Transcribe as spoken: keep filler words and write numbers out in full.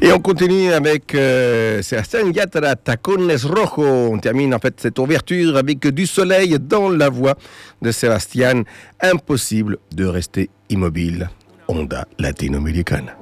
Et on continue avec euh, Sébastien Yatra, Tacones Rojo. On termine en fait cette ouverture avec du soleil dans la voix de Sébastien. Impossible de rester immobile. Onda latino-americana.